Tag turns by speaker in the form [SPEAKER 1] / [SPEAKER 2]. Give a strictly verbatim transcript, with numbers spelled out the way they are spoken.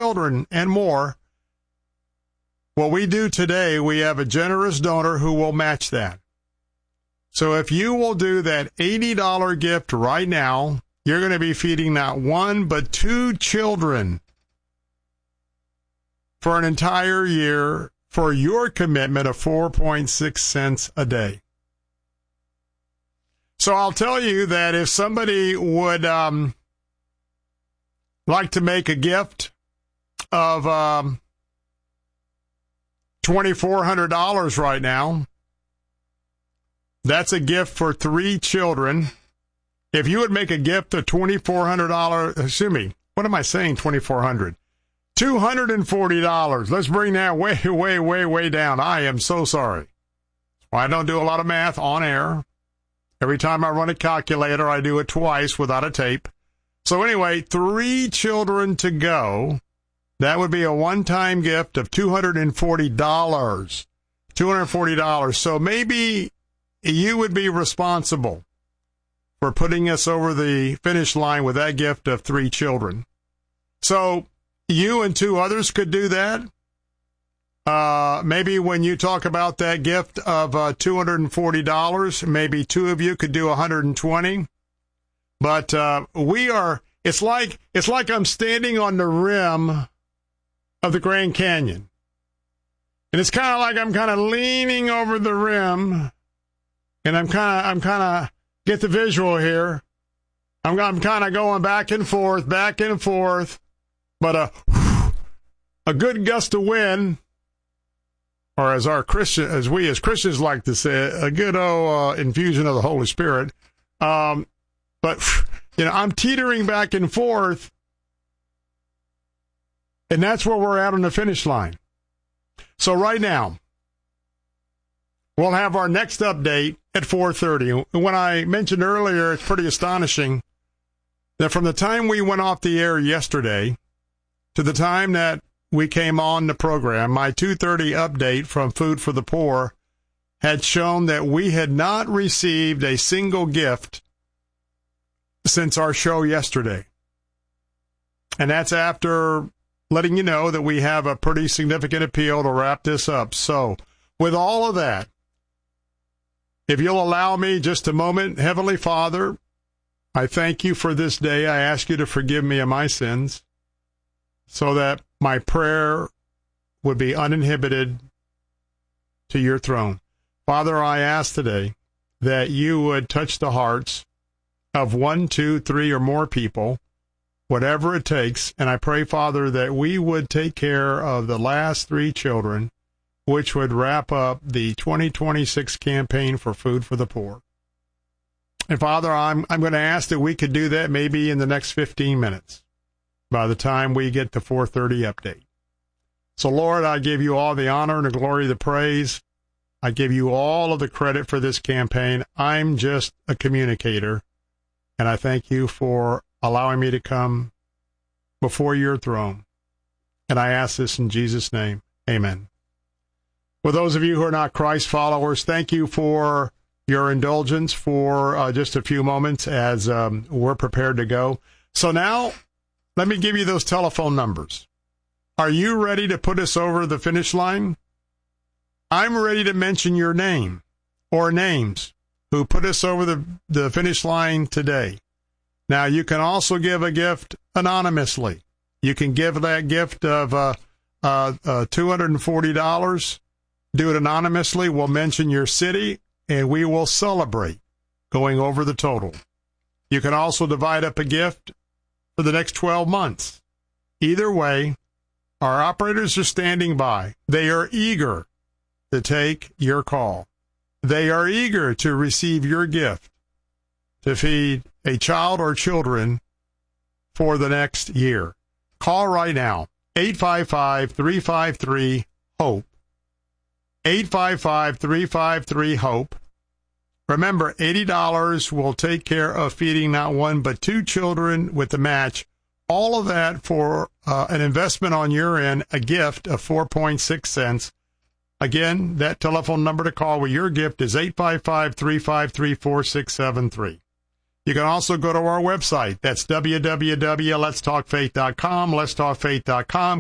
[SPEAKER 1] children and more, what we do today, we have a generous donor who will match that. So if you will do that eighty dollars gift right now, you're going to be feeding not one but two children for an entire year for your commitment of four point six cents a day. So I'll tell you that if somebody would um, like to make a gift of um, two thousand four hundred dollars right now, that's a gift for three children. If you would make a gift of two thousand four hundred dollars, excuse me, what am I saying, two thousand four hundred dollars? two hundred forty dollars. Let's bring that way, way, way, way down. I am so sorry. Well, I don't do a lot of math on air. Every time I run a calculator, I do it twice without a tape. So anyway, three children to go. That would be a one-time gift of two hundred forty dollars. two hundred forty dollars. So maybe you would be responsible for putting us over the finish line with that gift of three children. So you and two others could do that. Uh, maybe when you talk about that gift of uh, two hundred forty dollars, maybe two of you could do one hundred twenty dollars. But uh, we are, it's like, it's like I'm standing on the rim of the Grand Canyon. And it's kind of like I'm kind of leaning over the rim. And I'm kind of, I'm kind of, get the visual here. I'm, I'm kind of going back and forth, back and forth. But a, a good gust of wind, or as our Christian, as we as Christians like to say, a good old uh, infusion of the Holy Spirit. Um, but, you know, I'm teetering back and forth, and that's where we're at on the finish line. So right now, we'll have our next update at four thirty. When I mentioned earlier, it's pretty astonishing that from the time we went off the air yesterday to the time that we came on the program, my two thirty update from Food for the Poor had shown that we had not received a single gift since our show yesterday. And that's after letting you know that we have a pretty significant appeal to wrap this up. So with all of that, if you'll allow me just a moment, Heavenly Father, I thank you for this day. I ask you to forgive me of my sins so that my prayer would be uninhibited to your throne. Father, I ask today that you would touch the hearts of one, two, three, or more people, whatever it takes. And I pray, Father, that we would take care of the last three children, which would wrap up the twenty twenty-six campaign for Food for the Poor. And Father, I'm I'm going to ask that we could do that maybe in the next fifteen minutes by the time we get to four thirty update. So, Lord, I give you all the honor and the glory, the praise. I give you all of the credit for this campaign. I'm just a communicator, and I thank you for allowing me to come before your throne. And I ask this in Jesus' name. Amen. For those of you who are not Christ followers, thank you for your indulgence for uh, just a few moments as um, we're prepared to go. So now, let me give you those telephone numbers. Are you ready to put us over the finish line? I'm ready to mention your name or names who put us over the, the finish line today. Now, you can also give a gift anonymously. You can give that gift of uh, uh, uh, two hundred forty dollars. Do it anonymously. We'll mention your city, and we will celebrate going over the total. You can also divide up a gift for the next twelve months. Either way, our operators are standing by. They are eager to take your call. They are eager to receive your gift to feed a child or children for the next year. Call right now, eight five five, three five three, HOPE. eight five five, three five three, HOPE. Remember, eighty dollars will take care of feeding not one but two children with the match. All of that for uh, an investment on your end, a gift of four point six cents. Again, that telephone number to call with your gift is eight five five, three five three, four six seven three. You can also go to our website. That's w w w dot lets talk faith dot com, lets talk faith dot com.